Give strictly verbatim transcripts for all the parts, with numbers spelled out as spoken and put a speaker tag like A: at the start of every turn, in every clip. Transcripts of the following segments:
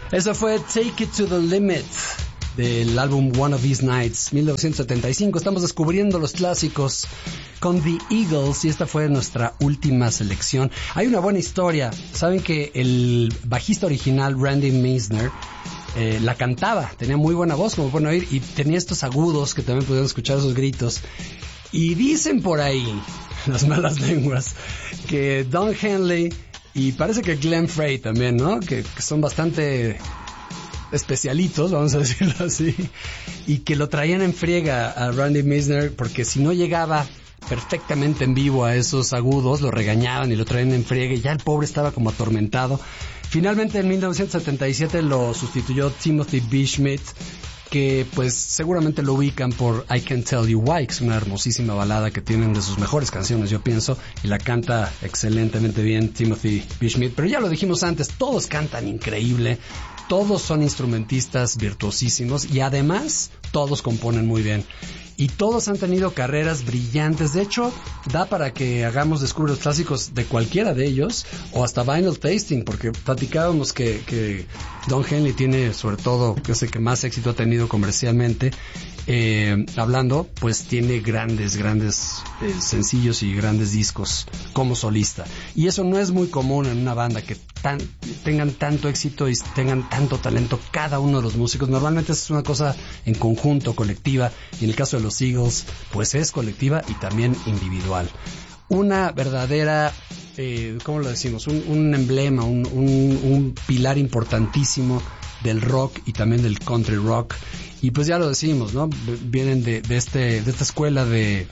A: Eso fue Take It to the Limit del álbum One of These Nights, mil novecientos setenta y cinco. Estamos descubriendo los clásicos con The Eagles y esta fue nuestra última selección. Hay una buena historia. Saben que el bajista original, Randy Meisner, eh, la cantaba, tenía muy buena voz, como pueden oír, y tenía estos agudos que también pudieron escuchar esos gritos. Y dicen por ahí, las malas lenguas, que Don Henley y parece que Glenn Frey también, ¿no? Que, que son bastante especialitos, vamos a decirlo así, y que lo traían en friega a Randy Meisner porque si no llegaba perfectamente en vivo a esos agudos, lo regañaban y lo traían en friega y ya el pobre estaba como atormentado. Finalmente en mil novecientos setenta y siete lo sustituyó Timothy B. Schmit, que pues seguramente lo ubican por I Can't Tell You Why, que es una hermosísima balada que tienen de sus mejores canciones, yo pienso, y la canta excelentemente bien Timothy B. Schmit. Pero ya lo dijimos antes, todos cantan increíble, todos son instrumentistas virtuosísimos y además todos componen muy bien. Y todos han tenido carreras brillantes. De hecho, da para que hagamos Descubre los Clásicos de cualquiera de ellos, o hasta Vinyl Tasting, porque platicábamos que, que Don Henley tiene, sobre todo, que es el que más éxito ha tenido comercialmente, eh, hablando, pues tiene grandes, grandes eh, sencillos y grandes discos como solista. Y eso no es muy común en una banda, que tan, tengan tanto éxito y tengan tanto talento cada uno de los músicos. Normalmente es una cosa en conjunto, colectiva, y en el caso de los Eagles, pues es colectiva y también individual. Una verdadera, eh, ¿cómo lo decimos? Un, un emblema, un, un, un pilar importantísimo del rock y también del country rock. Y pues ya lo decimos, ¿no? Vienen de, de este, de esta escuela de,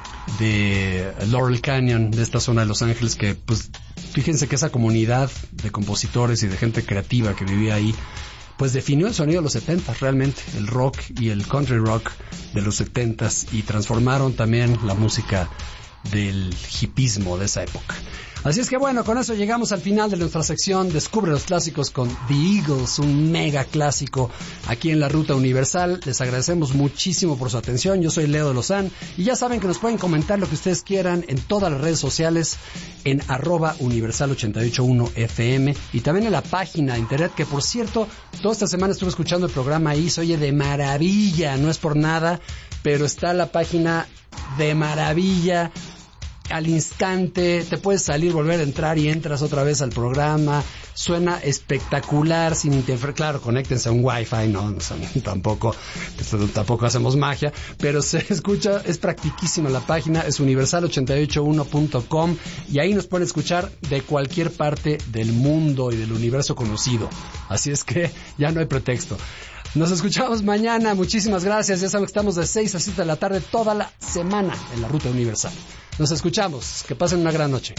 A: de Laurel Canyon, de esta zona de Los Ángeles, que pues fíjense que esa comunidad de compositores y de gente creativa que vivía ahí, pues definió el sonido de los setentas realmente, el rock y el country rock de los setentas, y transformaron también la música del hipismo de esa época. Así es que bueno, con eso llegamos al final de nuestra sección Descubre los Clásicos con The Eagles, un mega clásico aquí en la Ruta Universal. Les agradecemos muchísimo por su atención. Yo soy Leo de Lozán y ya saben que nos pueden comentar lo que ustedes quieran en todas las redes sociales en arroba universal ochenta y ocho punto uno F M y también en la página de internet, que por cierto, toda esta semana estuve escuchando el programa ahí, se oye de maravilla, no es por nada, pero está la página de maravilla. Al instante, te puedes salir, volver a entrar y entras otra vez al programa. Suena espectacular, sin interferir. Claro, conéctense a un wifi, no, no tampoco, tampoco hacemos magia, pero se escucha, es practiquísima la página, es universal ochenta y ocho punto uno punto com y ahí nos pueden escuchar de cualquier parte del mundo y del universo conocido. Así es que ya no hay pretexto. Nos escuchamos mañana, muchísimas gracias. Ya saben que estamos de seis a siete de la tarde toda la semana en la Ruta Universal. Nos escuchamos, que pasen una gran noche.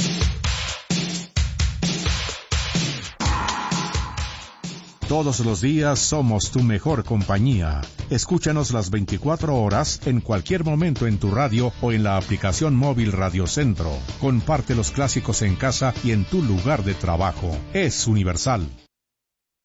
B: Todos los días somos tu mejor compañía. Escúchanos las veinticuatro horas en cualquier momento en tu radio o en la aplicación móvil Radio Centro. Comparte los clásicos en casa y en tu lugar de trabajo. Es Universal.